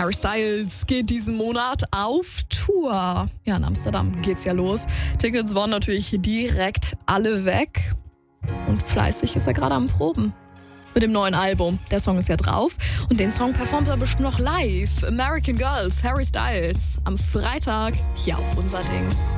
Harry Styles geht diesen Monat auf Tour. Ja, in Amsterdam geht's ja los. Tickets waren natürlich direkt alle weg. Und fleißig ist er gerade am Proben. Mit dem neuen Album. Der Song ist ja drauf. Und den Song performt er bestimmt noch live. American Girls, Harry Styles. Am Freitag hier auf Unser Ding.